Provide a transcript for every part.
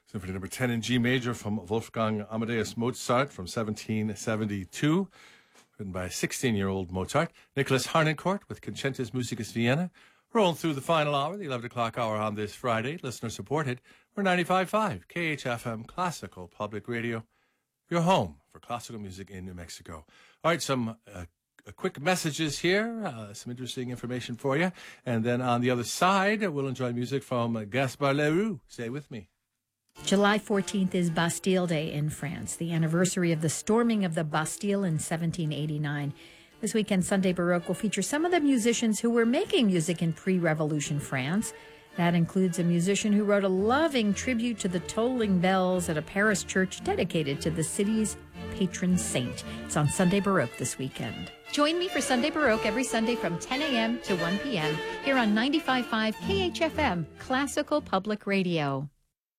Symphony number 10 in G major from Wolfgang Amadeus Mozart from 1772, written by 16-year-old Mozart. Nicholas Harnoncourt with Concentus Musicus Vienna. Rolling through the final hour, the 11 o'clock hour on this Friday, listener supported. We're 95.5 KHFM Classical Public Radio, your home for classical music in New Mexico. All right, some quick messages here, some interesting information for you. And then on the other side, we'll enjoy music from Gaspard Leroux. Stay with me. July 14th is Bastille Day in France, the anniversary of the storming of the Bastille in 1789. This weekend, Sunday Baroque will feature some of the musicians who were making music in pre-revolution France. That includes a musician who wrote a loving tribute to the tolling bells at a Paris church dedicated to the city's patron saint. It's on Sunday Baroque this weekend. Join me for Sunday Baroque every Sunday from 10 a.m. to 1 p.m. here on 95.5 KHFM, Classical Public Radio.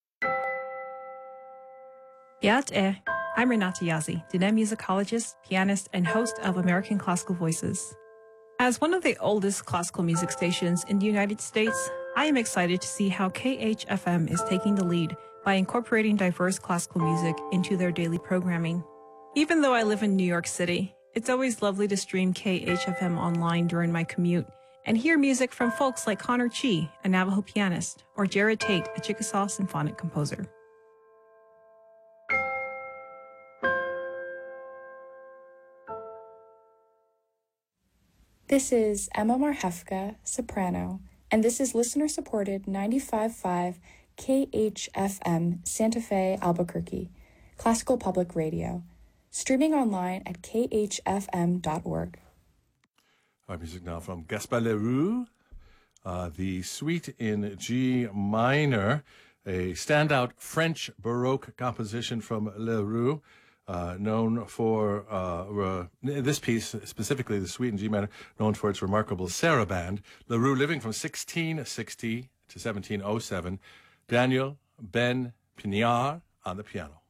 Biat I'm Renata Yazzie, Diné musicologist, pianist, and host of American Classical Voices. As one of the oldest classical music stations in the United States, I am excited to see how KHFM is taking the lead by incorporating diverse classical music into their daily programming. Even though I live in New York City, it's always lovely to stream KHFM online during my commute and hear music from folks like Connor Chi, a Navajo pianist, or Jared Tate, a Chickasaw symphonic composer. This is Emma Marhefka, soprano, and this is listener-supported 95.5 KHFM Santa Fe, Albuquerque, Classical Public Radio, streaming online at khfm.org. Our music now from Gaspard Leroux, the Suite in G minor, a standout French Baroque composition from Leroux. Known for this piece, specifically the Suite in G minor, known for its remarkable saraband. Leroux living from 1660 to 1707. Daniel Ben Pignard on the piano.